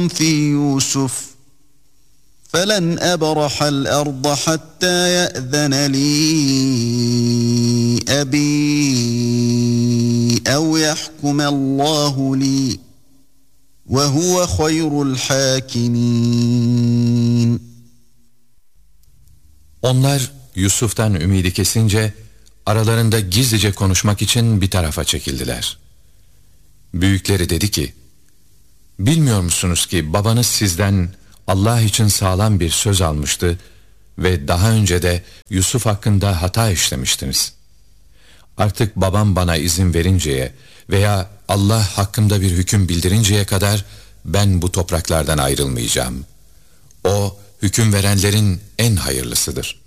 في يوسف فلن أبرح الأرض حتى يأذن لي أبي أو يحكم الله لي وهو خير الحاكمين. Onlar Yusuf'tan ümidi kesince aralarında gizlice konuşmak için bir tarafa çekildiler. Büyükleri dedi ki, bilmiyor musunuz ki babanız sizden Allah için sağlam bir söz almıştı ve daha önce de Yusuf hakkında hata işlemiştiniz. Artık babam bana izin verinceye veya Allah hakkında bir hüküm bildirinceye kadar ben bu topraklardan ayrılmayacağım. O hüküm verenlerin en hayırlısıdır.